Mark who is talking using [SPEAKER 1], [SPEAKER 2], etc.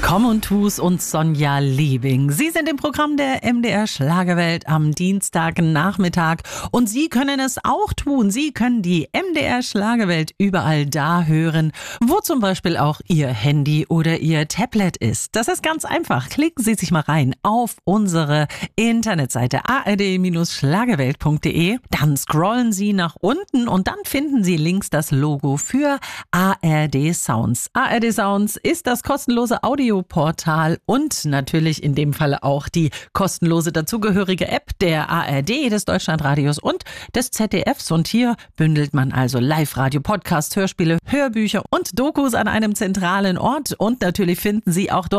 [SPEAKER 1] Komm und tu's und Sonja Liebing. Sie sind im Programm der MDR Schlagerwelt am Dienstagnachmittag und Sie können es auch tun. Sie können die MDR Schlagerwelt überall da hören, wo zum Beispiel auch Ihr Handy oder Ihr Tablet ist. Das ist ganz einfach. Klicken Sie sich mal rein auf unsere Internetseite ard-schlagerwelt.de. Dann scrollen Sie nach unten und dann finden Sie links das Logo für ARD Sounds. ARD Sounds ist das kostenlose Audioportal und natürlich in dem Falle auch die kostenlose dazugehörige App der ARD, des Deutschlandradios und des ZDFs. Und hier bündelt man also Live-Radio, Podcasts, Hörspiele, Hörbücher und Dokus an einem zentralen Ort. Und natürlich finden Sie auch dort